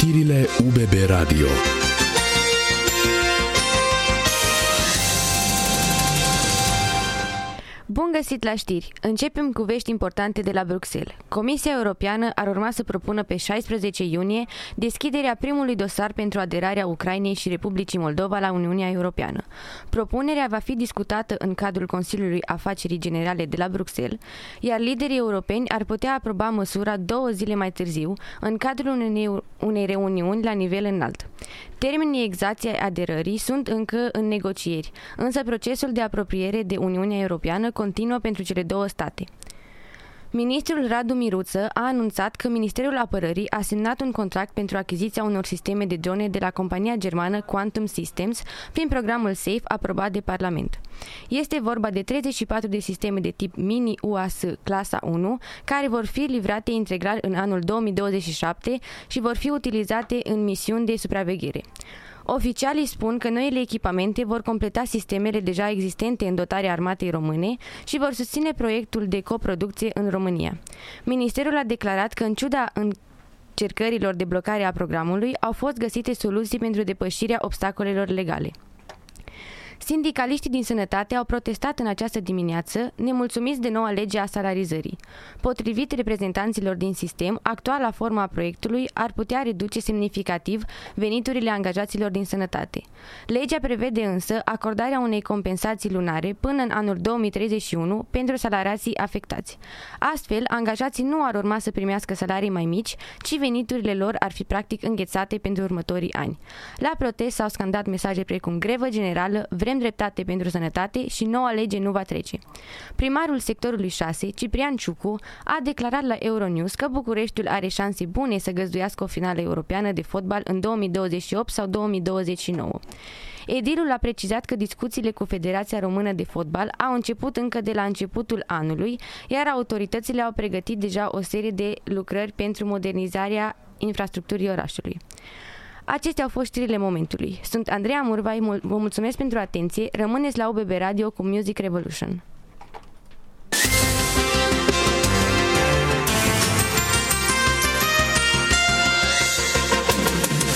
Știrile UBB Radio. Bun găsit la știri! Începem cu vești importante de la Bruxelles. Comisia Europeană ar urma să propună pe 16 iunie deschiderea primului dosar pentru aderarea Ucrainei și Republicii Moldova la Uniunea Europeană. Propunerea va fi discutată în cadrul Consiliului Afacerii Generale de la Bruxelles, iar liderii europeni ar putea aproba măsura 2 zile mai târziu, în cadrul unei reuniuni la nivel înalt. Termenii exacti ai aderării sunt încă în negocieri, însă procesul de apropiere de Uniunea Europeană continuă pentru cele două state. Ministrul Radu Miruță a anunțat că Ministerul Apărării a semnat un contract pentru achiziția unor sisteme de drone de la compania germană Quantum Systems prin programul SAFE aprobat de Parlament. Este vorba de 34 de sisteme de tip Mini UAS clasa 1, care vor fi livrate integral în anul 2027 și vor fi utilizate în misiuni de supraveghere. Oficialii spun că noile echipamente vor completa sistemele deja existente în dotarea armatei române și vor susține proiectul de coproducție în România. Ministerul a declarat că, în ciuda încercărilor de blocare a programului, au fost găsite soluții pentru depășirea obstacolelor legale. Sindicaliștii din sănătate au protestat în această dimineață, nemulțumiți de noua lege a salarizării. Potrivit reprezentanților din sistem, actuala formă a proiectului ar putea reduce semnificativ veniturile angajaților din sănătate. Legea prevede însă acordarea unei compensații lunare până în anul 2031 pentru salariații afectați. Astfel, angajații nu ar urma să primească salarii mai mici, ci veniturile lor ar fi practic înghețate pentru următorii ani. La protest s-au scandat mesaje precum grevă generală, vrem dreptate pentru sănătate și noua lege nu va trece. Primarul sectorului 6, Ciprian Ciucu, a declarat la Euronews că Bucureștiul are șanse bune să găzduiască o finală europeană de fotbal în 2028 sau 2029. Edilul a precizat că discuțiile cu Federația Română de Fotbal au început încă de la începutul anului, iar autoritățile au pregătit deja o serie de lucrări pentru modernizarea infrastructurii orașului. Acestea au fost știrile momentului. Sunt Andreea Murvai, vă mulțumesc pentru atenție, rămâneți la UBB Radio cu Music Revolution.